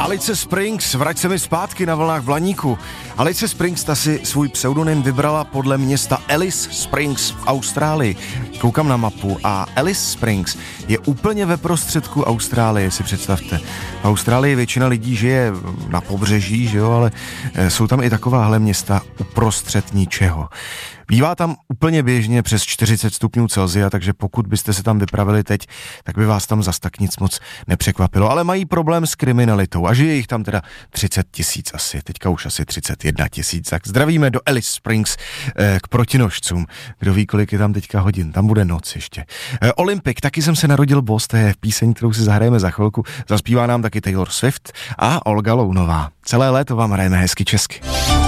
Alice Springs, vrať se mi zpátky na vlnách Blaníku. Alice Springs ta si svůj pseudonym vybrala podle města Alice Springs v Austrálii. Koukám na mapu a Alice Springs je úplně ve prostředku Austrálie, si představte. V Austrálii většina lidí žije na pobřeží, že jo, ale jsou tam i takováhle města uprostřed ničeho. Bývá tam úplně běžně přes 40 stupňů Celsia, takže pokud byste se tam vypravili teď, tak by vás tam zas tak nic moc nepřekvapilo. Ale mají problém s kriminalitou a žije jich tam teda 30 000 asi, teďka už asi 31 000. Tak zdravíme do Alice Springs k protinožcům. Kdo ví, kolik je tam teďka hodin, tam bude noc ještě. Olympic, taky jsem se narodil boss, to je píseň, kterou si zahrajeme za chvilku. Zaspívá nám taky Taylor Swift a Olga Lounová. Celé léto vám hrajeme hezky česky.